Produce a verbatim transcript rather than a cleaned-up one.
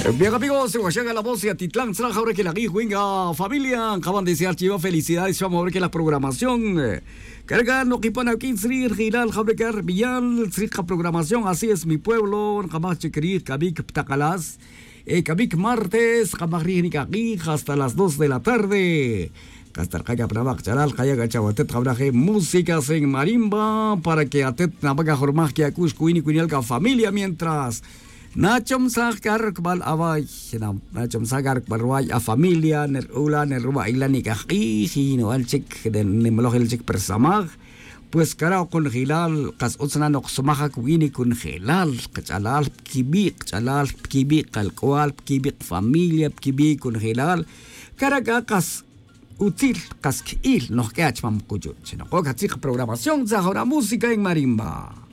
Bien amigos, se llega la voz y a Titlán, ahora que la guinga familia, acaban de decir chiva felicidades, vamos a ver que la programación, cargan no quipan aquí Sri Gilal Jabrekar Villal, Sri programación, así es mi pueblo, jamás chequerí, Kabik Ptacalas, Kabik martes, jamás aquí hasta las dos de la tarde. Castarcaya Pravak Charal, Kaya Gachawatet, Jabraje, músicas en marimba, para que atet Nabaga Jormaj que Akush Kuini Kuinelka familia mientras. Nachom sakar kbal away, nachom sakar kbalway a familia, ner ula, ner ruba ilan ni kahi, hino al chik, den nemloh el chik persamag, pues karao kun hilal, kas utsana nok sumaha kuini kun hilal, kachalal kibik, chalal kibik, kalkwal, kibik familia, kibik kun hilal, karaga kas util, kas kiil, no keach mam kujut, sino ko katsik programación, zahora música en marimba.